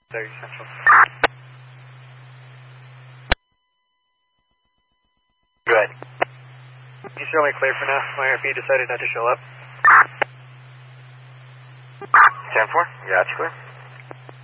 30 Central. Good. Can you show me clear for now? My RP decided not to show up. 10-4, yeah, that's clear.